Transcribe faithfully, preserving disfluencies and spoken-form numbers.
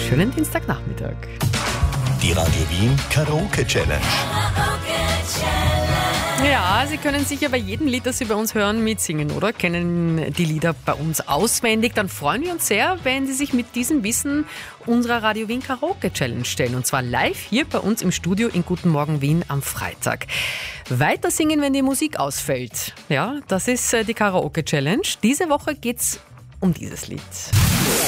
Schönen Dienstagnachmittag. Die Radio Wien Karaoke Challenge. Ja, Sie können sicher bei jedem Lied, das Sie bei uns hören, mitsingen, oder? Kennen die Lieder bei uns auswendig. Dann freuen wir uns sehr, wenn Sie sich mit diesem Wissen unserer Radio Wien Karaoke Challenge stellen. Und zwar live hier bei uns im Studio in Guten Morgen Wien am Freitag. Weiter singen, wenn die Musik ausfällt. Ja, das ist die Karaoke Challenge. Diese Woche geht's um dieses Lied.